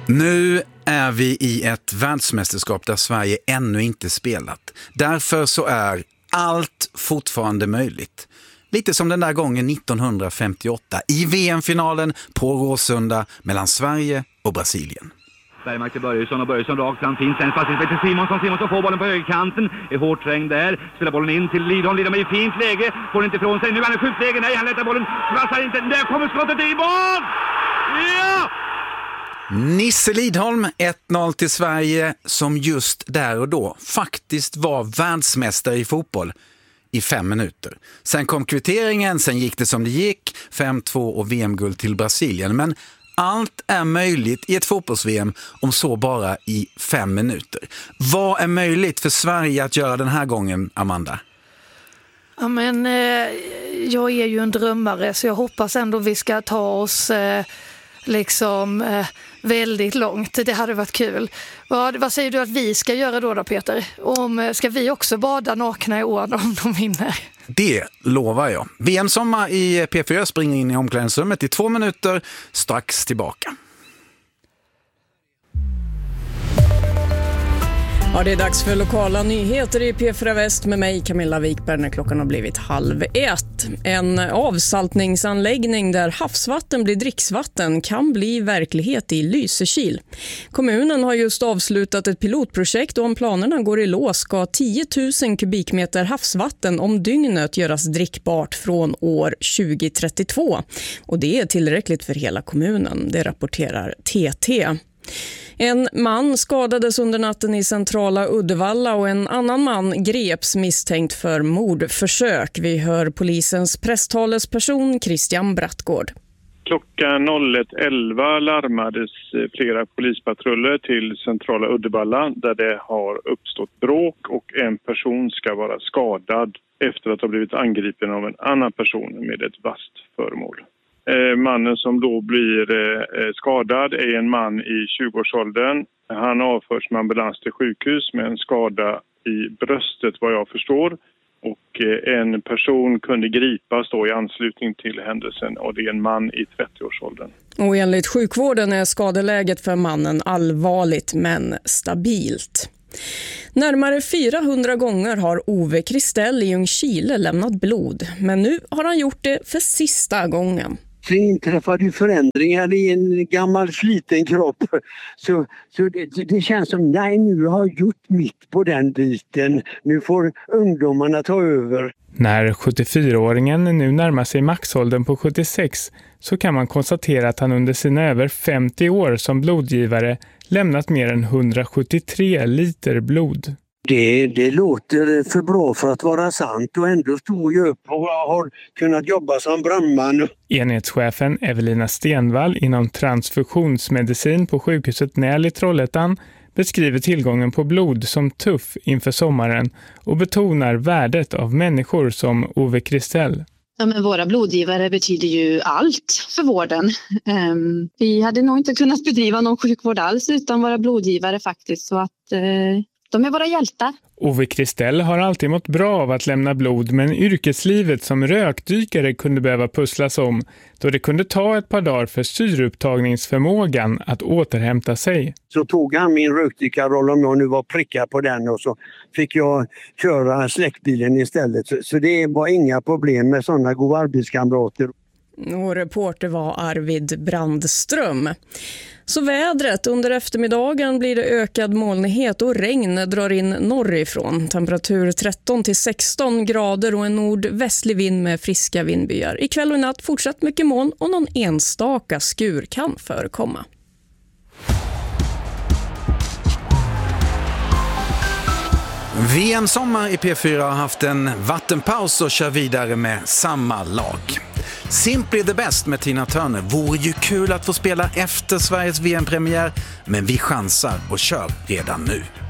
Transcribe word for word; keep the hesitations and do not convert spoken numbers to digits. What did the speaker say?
Nu är vi i ett världsmästerskap där Sverige ännu inte spelat. Därför så är allt fortfarande möjligt. Lite som den där gången nittonhundrafemtioåtta i V M-finalen på Råsunda mellan Sverige och Brasilien. Bergmark till Börjesson och Börjesson rakt fram finns en passning till Simonsson. Simonsson får bollen på högerkanten, är hårt trängd där, spelar bollen in till Lidholm. Lidholm är i fint läge, får inte ifrån sig. Nu är han i skjutläge, nej han lättar bollen, passar inte, där kommer skottet i mål! Ja! Nisse Lidholm, ett noll till Sverige, som just där och då faktiskt var världsmästare i fotboll i fem minuter. Sen kom kvitteringen, sen gick det som det gick, fem två och V M-guld till Brasilien. Men allt är möjligt i ett fotbolls-V M, om så bara i fem minuter. Vad är möjligt för Sverige att göra den här gången, Amanda? Ja, men eh, jag är ju en drömmare, så jag hoppas ändå vi ska ta oss eh, liksom eh, väldigt långt. Det hade varit kul. Vad, vad säger du att vi ska göra då, då Peter? Om, ska vi också bada nakna i år om de vinner? Det lovar jag. V M-sommar i P fyra springer in i omklädningsrummet i två minuter, strax tillbaka. Ja, det är dags för lokala nyheter i P fyra Väst med mig, Camilla Wikberg, när klockan har blivit halv ett. En avsaltningsanläggning där havsvatten blir dricksvatten kan bli verklighet i Lysekil. Kommunen har just avslutat ett pilotprojekt och om planerna går i lås ska tio tusen kubikmeter havsvatten om dygnet göras drickbart från år tjugo trettiotvå. Och det är tillräckligt för hela kommunen, det rapporterar T T. En man skadades under natten i centrala Uddevalla och en annan man greps misstänkt för mordförsök. Vi hör polisens presstalesperson Christian Brattgård. Klockan ett elva larmades flera polispatruller till centrala Uddevalla där det har uppstått bråk och en person ska vara skadad efter att ha blivit angripen av en annan person med ett vasst föremål. Mannen som då blir skadad är en man i tjugoårsåldern. Han avförs med ambulans till sjukhus med en skada i bröstet vad jag förstår. Och en person kunde gripas då i anslutning till händelsen och det är en man i trettioårsåldern. Och enligt sjukvården är skadeläget för mannen allvarligt men stabilt. Närmare fyrahundra gånger har Ove Kristell i Ljungskile lämnat blod. Men nu har han gjort det för sista gången. Så inträffade ju förändringar i en gammal sliten kropp. Så, så det, det känns som, nej nu har jag gjort mitt på den biten. Nu får ungdomarna ta över. När sjuttiofyraåringen nu närmar sig maxåldern på sjuttiosex så kan man konstatera att han under sina över femtio år som blodgivare lämnat mer än hundrasjuttiotre liter blod. Det, det låter för bra för att vara sant och ändå stod jag upp och har kunnat jobba som brandman. Enhetschefen Evelina Stenvall inom transfusionsmedicin på sjukhuset Näl i Trollhättan beskriver tillgången på blod som tuff inför sommaren och betonar värdet av människor som Ove Kristell. Ja, men våra blodgivare betyder ju allt för vården. Um, vi hade nog inte kunnat bedriva någon sjukvård alls utan våra blodgivare faktiskt, så att uh, de är våra hjältar. Ove Kristell har alltid mått bra av att lämna blod, men yrkeslivet som rökdykare kunde behöva pusslas om då det kunde ta ett par dagar för syreupptagningsförmågan att återhämta sig. Så tog han min rökdykarroll om jag nu var prickad på den och så fick jag köra släckbilen istället. Så, så det var inga problem med sådana goda arbetskamrater. Och reporter var Arvid Brandström. Så vädret, under eftermiddagen blir det ökad molnighet och regn drar in norrifrån. Temperatur tretton till sexton grader och en nordvästlig vind med friska vindbyar. Ikväll och natt fortsatt mycket moln och någon enstaka skur kan förekomma. V M-sommar i P fyra har haft en vattenpaus och kör vidare med samma lag. Simply the Best med Tina Turner vore ju kul att få spela efter Sveriges V M-premiär, men vi chansar och kör redan nu.